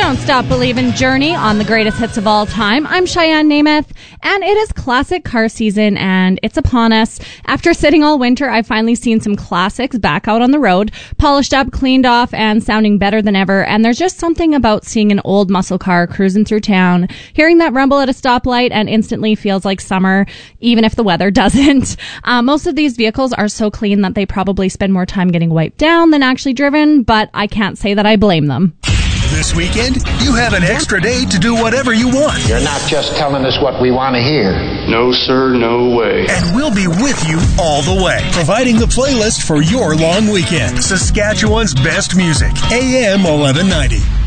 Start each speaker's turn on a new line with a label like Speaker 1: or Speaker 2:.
Speaker 1: Don't Stop Believin' Journey on the greatest hits of all time. I'm Cheyenne Namath, and it is classic car season, and it's upon us. After sitting all winter, I've finally seen some classics back out on the road, polished up, cleaned off, and sounding better than ever. And there's just something about seeing an old muscle car cruising through town, hearing that rumble at a stoplight, and instantly feels like summer, even if the weather doesn't. Most of these vehicles are so clean that they probably spend more time getting wiped down than actually driven, but I can't say that I blame them.
Speaker 2: This weekend, you have an extra day to do whatever you want.
Speaker 3: You're not just telling us what we want to hear.
Speaker 4: No, sir, no way.
Speaker 2: And we'll be with you all the way, providing the playlist for your long weekend. Saskatchewan's best music, AM 1190.